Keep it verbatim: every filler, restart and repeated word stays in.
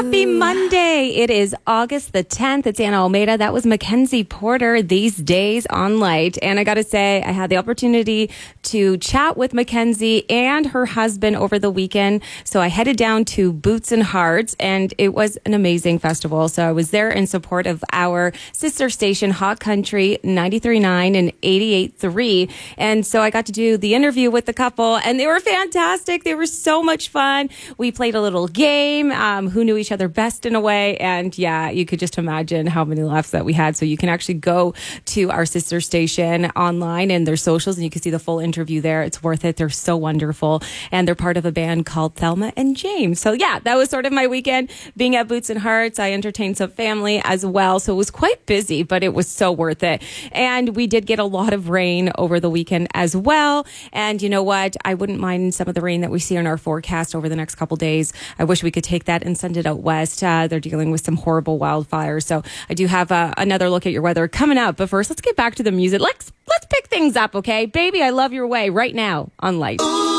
Happy Monday. It is August the tenth. It's Anna Almeida. That was Mackenzie Porter, These Days on Light. And I got to say, I had the opportunity to chat with Mackenzie and her husband over the weekend. So I headed down to Boots and Hearts, and it was an amazing festival. So I was there in support of our sister station, Hot Country ninety-three point nine and eighty-eight point three. And so I got to do the interview with the couple, and they were fantastic. They were so much fun. We played a little game, um, who knew each other best in a way. And yeah, you could just imagine how many laughs that we had. So you can actually go to our sister station online and their socials, and you can see the full interview there. It's worth it. They're so wonderful. And they're part of a band called Thelma and James. So yeah, that was sort of my weekend being at Boots and Hearts. I entertained some family as well. So it was quite busy, but it was so worth it. And we did get a lot of rain over the weekend as well. And you know what? I wouldn't mind some of the rain that we see in our forecast over the next couple days. I wish we could take that and send it out west. Uh, they're dealing with some horrible wildfires. So I do have uh, another look at your weather coming up. But first, let's get back to the music. Let's let's pick things up, okay? Baby, I Love Your Way right now on Light.